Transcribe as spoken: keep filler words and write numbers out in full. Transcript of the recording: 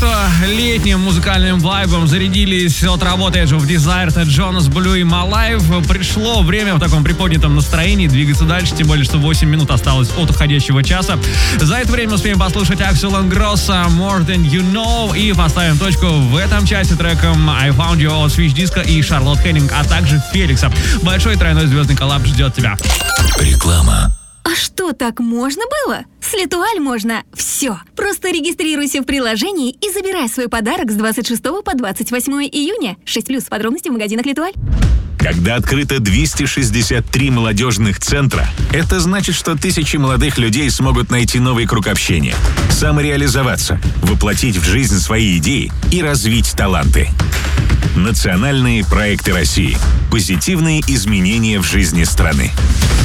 что летним музыкальным вайбом зарядились от работы Edge of Desire, это Jonas Blue и Malive. Пришло время в таком приподнятом настроении двигаться дальше, тем более, что восемь минут осталось от уходящего часа. За это время успеем послушать Axel Ingrosso, More Than You Know, и поставим точку в этом часе треком I Found You от Switch Disco и Шарлотт Хеннинг, а также Феликса. Большой тройной звездный коллаб ждет тебя. Реклама. А что, так можно было? С Летуаль можно все. Просто регистрируйся в приложении и забирай свой подарок с двадцать шестого по двадцать восьмое июня. шесть плюс, подробности в магазинах Летуаль. Когда открыто двести шестьдесят три молодежных центра, это значит, что тысячи молодых людей смогут найти новый круг общения, самореализоваться, воплотить в жизнь свои идеи и развить таланты. Национальные проекты России. Позитивные изменения в жизни страны.